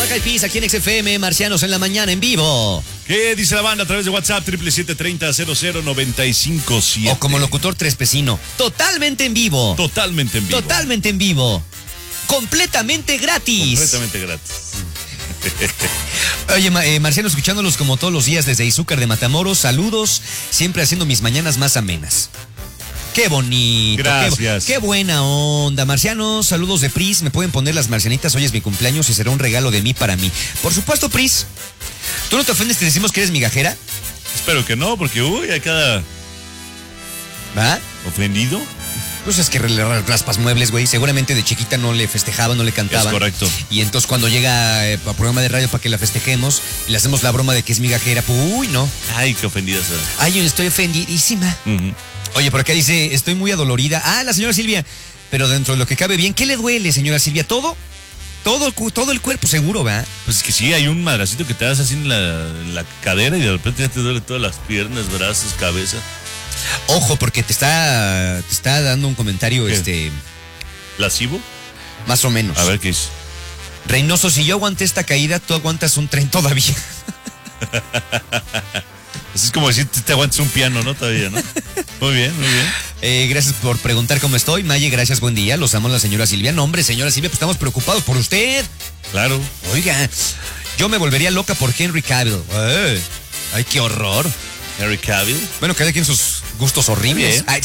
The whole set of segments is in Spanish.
Black Eyed Peas aquí en XFM, Marcianos en la mañana en vivo. ¿Qué dice la banda a través de WhatsApp? 777-30-00957. O como locutor trespecino, totalmente en vivo. Totalmente en vivo. Totalmente en vivo. Completamente gratis. Completamente gratis. Oye, Marciano, escuchándolos como todos los días desde Izúcar de Matamoros, saludos, siempre haciendo mis mañanas más amenas. Qué bonito. Gracias. Qué buena onda. Marcianos, saludos de Pris. Me pueden poner las marcianitas. Hoy es mi cumpleaños y será un regalo de mí para mí. Por supuesto, Pris. ¿Tú no te ofendes si decimos que eres migajera? Espero que no, porque a cada ¿Va? ofendido. Pues es que raspas muebles, güey. Seguramente de chiquita no le festejaban, no le cantaban. Es correcto. Y entonces cuando llega a programa de radio para que la festejemos y le hacemos la broma de que es migajera, pues, uy, no. Ay, qué ofendida será. Ay, yo estoy ofendidísima. Oye, por acá dice, estoy muy adolorida. Ah, la señora Silvia. Pero dentro de lo que cabe bien, ¿qué le duele, señora Silvia? ¿Todo? Todo el cuerpo, seguro, ¿va? Pues es que sí, hay un madracito que te das así en la cadera y de repente ya te duele todas las piernas, brazos, cabeza. Ojo, porque te está dando un comentario, ¿Qué? ¿Lascivo? Más o menos. A ver qué es. Reynoso, si yo aguanté esta caída, tú aguantas un tren todavía. Así es como decir, te aguantas un piano, ¿no? Todavía, ¿no? Muy bien, muy bien. Gracias por preguntar cómo estoy. Maye, gracias, buen día. Los amo, la señora Silvia. No, hombre, señora Silvia, pues estamos preocupados por usted. Claro. Oiga, yo me volvería loca por Henry Cavill. Ay, qué horror. Henry Cavill. Bueno, cada quien sus gustos horribles. Ay.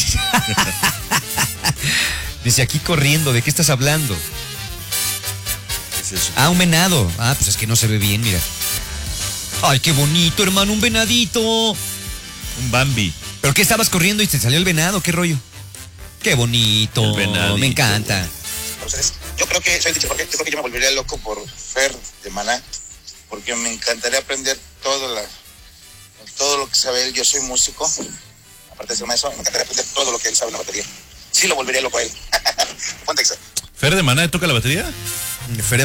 Dice aquí corriendo, ¿de qué estás hablando? ¿Qué es eso? Ah, un venado. Ah, pues es que no se ve bien, mira. Ay, qué bonito, hermano, un venadito. Un Bambi. ¿Pero qué estabas corriendo y te salió el venado? ¿Qué rollo? Qué bonito. El venadito. Me encanta. Entonces, yo creo que, ¿sabes por qué? Yo creo que yo me volvería loco por Fer de Maná, porque me encantaría aprender todo lo que sabe él. Yo soy músico, aparte de ser maestro, me encantaría aprender todo lo que él sabe en la batería. Sí, lo volvería loco a él. Ponte. ¿Fer de Maná toca la batería? Fer